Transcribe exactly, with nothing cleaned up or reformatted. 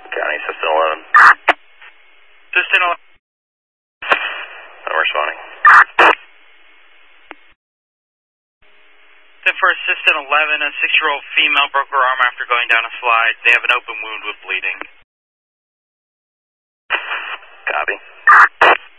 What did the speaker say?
County, Assistant eleven. Assistant eleven. I'm responding. Then for Assistant eleven, a six-year-old female broke her arm after going down a slide. They have an open wound with bleeding. Copy.